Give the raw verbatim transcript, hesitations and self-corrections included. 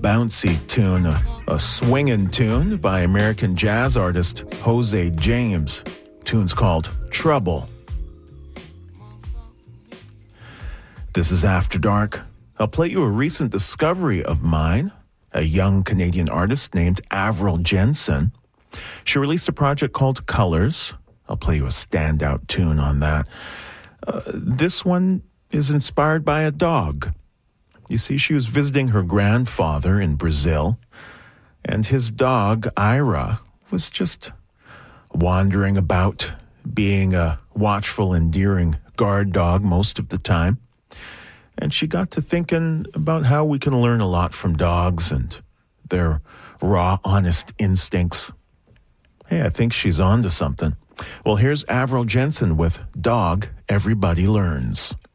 bouncy tune, a, a swinging tune by American jazz artist Jose James. Tune's called Trouble. This is After Dark. I'll play you a recent discovery of mine, a young Canadian artist named Avril Jensen. She released a project called Colors. I'll play you a standout tune on that. Uh, this one is inspired by a dog. You see, she was visiting her grandfather in Brazil, and his dog, Ira, was just wandering about, being a watchful, endearing guard dog most of the time. And she got to thinking about how we can learn a lot from dogs and their raw, honest instincts. Hey, I think she's on to something. Well, here's Avril Jensen with Dog Everybody Learns.